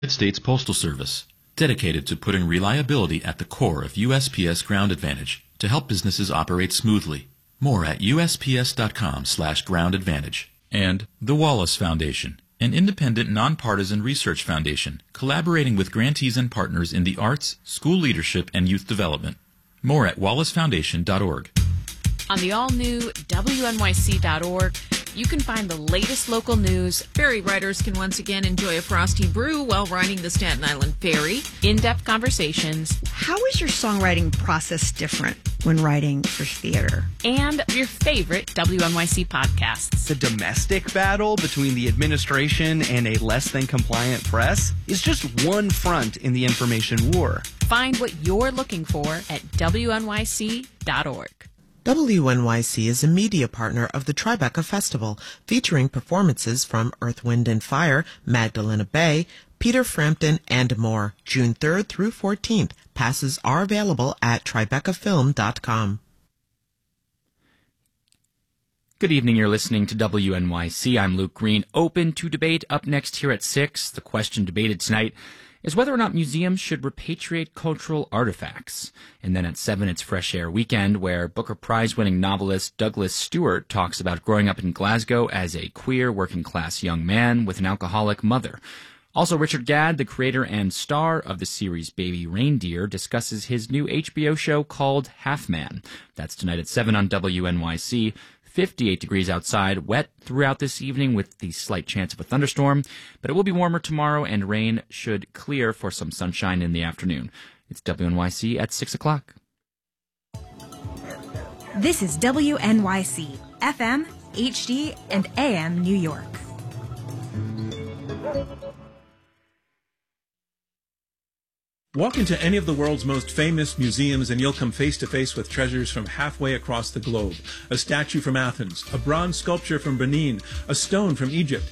United States Postal Service, dedicated to putting reliability at the core of USPS Ground Advantage to help businesses operate smoothly. More at usps.com/Ground Advantage. And the Wallace Foundation, an independent, nonpartisan research foundation collaborating with grantees and partners in the arts, school leadership, and youth development. More at wallacefoundation.org. On the all-new WNYC.org, you can find the latest local news. Ferry riders can once again enjoy a frosty brew while riding the Staten Island Ferry. In-depth conversations. How is your songwriting process different when writing for theater? And your favorite WNYC podcasts. The domestic battle between the administration and a less-than-compliant press is just one front in the information war. Find what you're looking for at WNYC.org. WNYC is a media partner of the Tribeca Festival, featuring performances from Earth, Wind & Fire, Magdalena Bay, Peter Frampton, and more, June 3rd through 14th. Passes are available at tribecafilm.com. Good evening, you're listening to WNYC. I'm Luke Green. Open to debate up next here at 6. The question debated tonight is whether or not museums should repatriate cultural artifacts. And then at 7, it's Fresh Air Weekend, where Booker Prize-winning novelist Douglas Stewart talks about growing up in Glasgow as a queer, working-class young man with an alcoholic mother. Also, Richard Gadd, the creator and star of the series Baby Reindeer, discusses his new HBO show called Half Man. That's tonight at 7 on WNYC. 58 degrees outside, wet throughout this evening with the slight chance of a thunderstorm, but it will be warmer tomorrow and rain should clear for some sunshine in the afternoon. It's WNYC at 6 o'clock. This is WNYC, FM, HD, and AM New York. Walk into any of the world's most famous museums and you'll come face to face with treasures from halfway across the globe. A statue from Athens, a bronze sculpture from Benin, a stone from Egypt.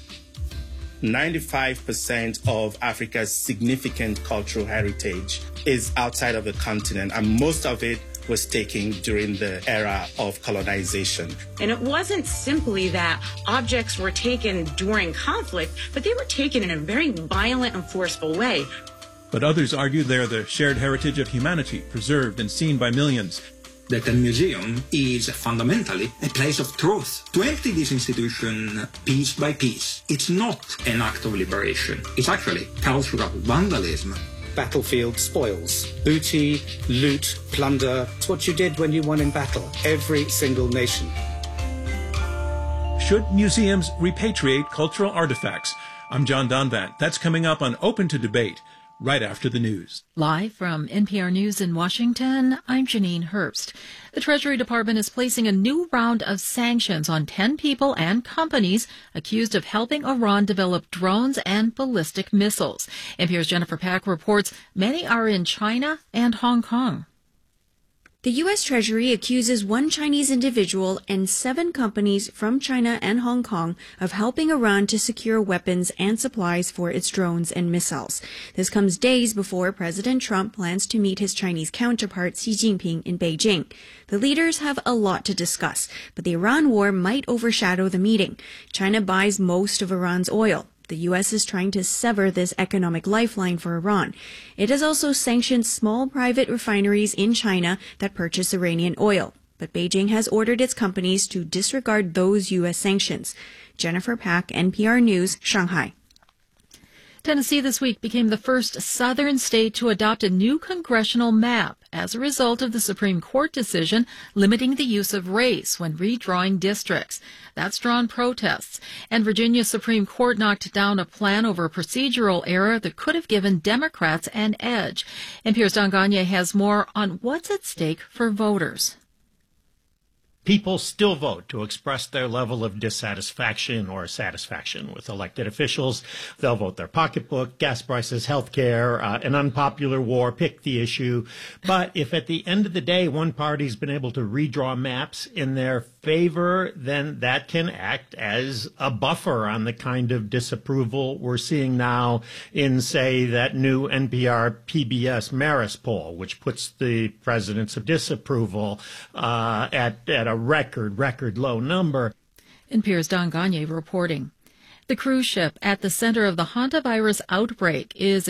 95% of Africa's significant cultural heritage is outside of the continent, and most of it was taken during the era of colonization. And it wasn't simply that objects were taken during conflict, but they were taken in a very violent and forceful way. But others argue they're the shared heritage of humanity, preserved and seen by millions. That a museum is fundamentally a place of truth. To empty this institution piece by piece, it's not an act of liberation. It's actually cultural vandalism. Battlefield spoils, booty, loot, plunder. It's what you did when you won in battle. Every single nation. Should museums repatriate cultural artifacts? I'm John Donvan. That's coming up on Open to Debate, right after the news. Live from NPR News in Washington, I'm Janine Herbst. The Treasury Department is placing a new round of sanctions on 10 people and companies accused of helping Iran develop drones and ballistic missiles. NPR's Jennifer Pack reports many are in China and Hong Kong. The U.S. Treasury accuses one Chinese individual and 7 companies from China and Hong Kong of helping Iran to secure weapons and supplies for its drones and missiles. This comes days before President Trump plans to meet his Chinese counterpart Xi Jinping in Beijing. The leaders have a lot to discuss, but the Iran war might overshadow the meeting. China buys most of Iran's oil. The U.S. is trying to sever this economic lifeline for Iran. It has also sanctioned small private refineries in China that purchase Iranian oil. But Beijing has ordered its companies to disregard those U.S. sanctions. Jennifer Pack, NPR News, Shanghai. Tennessee this week became the first southern state to adopt a new congressional map as a result of the Supreme Court decision limiting the use of race when redrawing districts. That's drawn protests. And Virginia's Supreme Court knocked down a plan over a procedural error that could have given Democrats an edge. NPR's Don Gagne has more on what's at stake for voters. People still vote to express their level of dissatisfaction or satisfaction with elected officials. They'll vote their pocketbook, gas prices, health care, an unpopular war, pick the issue. But if at the end of the day one party's been able to redraw maps in their favor, then that can act as a buffer on the kind of disapproval we're seeing now in, say, that new NPR PBS Marist poll, which puts the president's disapproval at a record low number. NPR's Don Gagne reporting. The cruise ship at the center of the hantavirus outbreak is